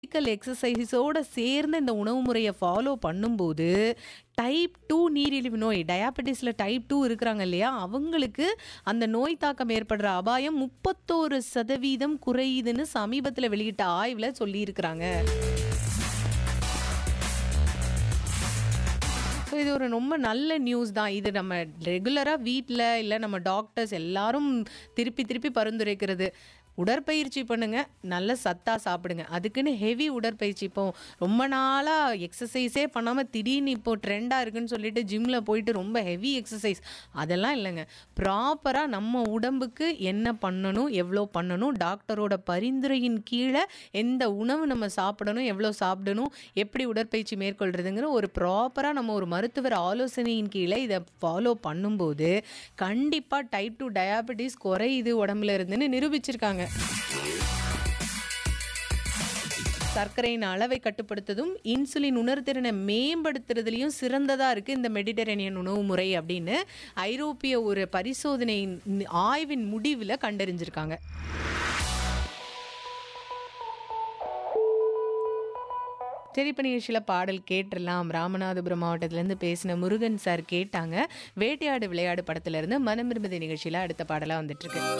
Physical எக்ஸர்சைஸோட சேர்ந்து இந்த உணவு முறையை ஃபாலோ பண்ணும்போது டைப் 2 நீரிழிவு நோய் டயாபெட்டிஸில் டைப் 2 இருக்கிறாங்க இல்லையா அவங்களுக்கு அந்த நோய் தாக்கம் ஏற்படுற அபாயம் 31% குறையுதுன்னு சமீபத்தில் வெளியிட்ட ஆய்வில் சொல்லியிருக்கிறாங்க. ஸோ இது ஒரு ரொம்ப நல்ல நியூஸ் தான். இது நம்ம ரெகுலராக வீட்டில் இல்லை நம்ம டாக்டர்ஸ் எல்லாரும் திருப்பி திருப்பி பரிந்துரைக்கிறது. உடற்பயிற்சி பண்ணுங்க, நல்ல சத்தா சாப்பிடுங்க. அதுக்குன்னு ஹெவி உடற்பயிற்சி இப்போ ரொம்ப நாளாக எக்ஸசைஸே பண்ணாமல் திடீர்னு இப்போ ட்ரெண்டாக இருக்குன்னு சொல்லிட்டு ஜிம்மில் போயிட்டு ரொம்ப ஹெவி எக்ஸசைஸ் அதெல்லாம் இல்லைங்க. ப்ராப்பராக நம்ம உடம்புக்கு என்ன பண்ணணும், எவ்வளோ பண்ணணும், டாக்டரோட பரிந்துரையின் கீழே எந்த உணவு நம்ம சாப்பிடணும், எவ்வளோ சாப்பிடணும், எப்படி உடற்பயிற்சி மேற்கொள்றதுங்கிற ஒரு ப்ராப்பராக நம்ம ஒரு மருத்துவர் ஆலோசனையின் கீழே இதை ஃபாலோ பண்ணும்போது கண்டிப்பாக டைப் 2 டயாபெட்டிஸ் குறையுது உடம்புல இருந்துன்னு நிரூபிச்சிருக்காங்க. சர்க்கரையின் அளவை கட்டுப்படுத்துவதும் இன்சுலின் உணர்திறனை மேம்படுத்துறதுலையும் சிறந்ததா இருக்கு இந்த மெடிட்டரேனியன் உணவு முறை அப்படின்னு ஐரோப்பிய ஒரு பரிசோதனையின் ஆய்வின் முடிவில் கண்டறிஞ்சிருக்காங்க. தெரிப்பு நிகழ்ச்சியில் பாடல் கேட்டுடலாம். ராமநாதபுரம் மாவட்டத்திலேருந்து பேசின முருகன் சார் கேட்டாங்க. வேட்டையாடு விளையாடு படத்திலிருந்து மனம் விரும்புதி நிகழ்ச்சியில் அடுத்த பாடலாக வந்துட்டு இருக்கு.